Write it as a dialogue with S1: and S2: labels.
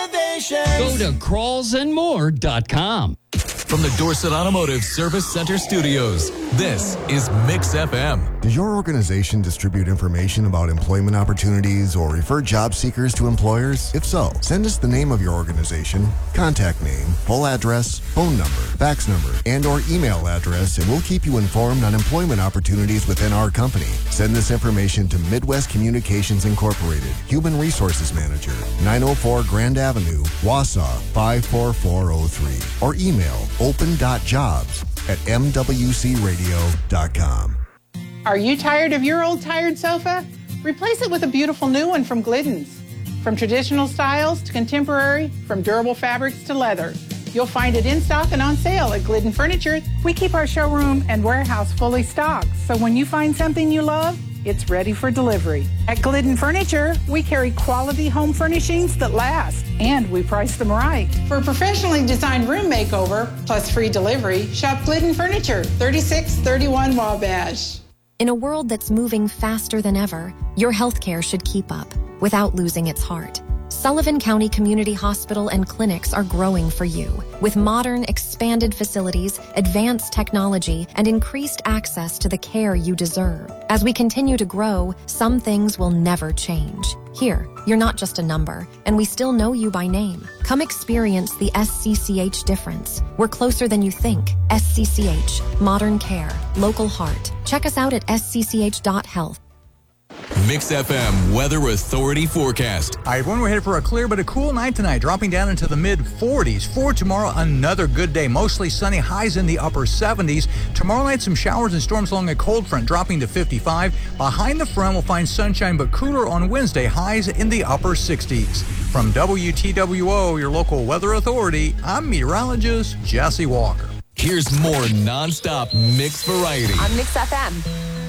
S1: innovation.
S2: Go to crawlsandmore.com.
S3: From the Dorset Automotive Service Center Studios, this is Mix FM.
S4: Does your organization distribute information about employment opportunities or refer job seekers to employers? If so, send us the name of your organization, contact name, full address, phone number, fax number, and or email address, and we'll keep you informed on employment opportunities within our company. Send this information to Midwest Communications Incorporated, Human Resources Manager, 904 Grand Avenue, Wausau 54403, or email open.jobs@mwcradio.com.
S5: Are you tired of your old tired sofa? Replace it with a beautiful new one from Glidden's. From traditional styles to contemporary, from durable fabrics to leather, you'll find it in stock and on sale at Glidden Furniture. We keep our showroom and warehouse fully stocked, so when you find something you love, it's ready for delivery. At Glidden Furniture, we carry quality home furnishings that last, and we price them right. For a professionally designed room makeover, plus free delivery, shop Glidden Furniture, 3631 Wabash.
S6: In a world that's moving faster than ever, your healthcare should keep up without losing its heart. Sullivan County Community Hospital and clinics are growing for you with modern, expanded facilities, advanced technology, and increased access to the care you deserve. As we continue to grow, some things will never change. Here, you're not just a number, and we still know you by name. Come experience the SCCH difference. We're closer than you think. SCCH, modern care, local heart. Check us out at scch.health.
S3: Mix FM Weather Authority forecast.
S7: All right, everyone, we're headed for a clear but a cool night tonight, dropping down into the mid-40s. For tomorrow, another good day, mostly sunny, highs in the upper 70s. Tomorrow night, some showers and storms along a cold front, dropping to 55. Behind the front, we'll find sunshine but cooler on Wednesday, highs in the upper 60s. From WTWO, your local weather authority, I'm meteorologist Jesse Walker.
S3: Here's more nonstop mix variety.
S8: On Mix FM.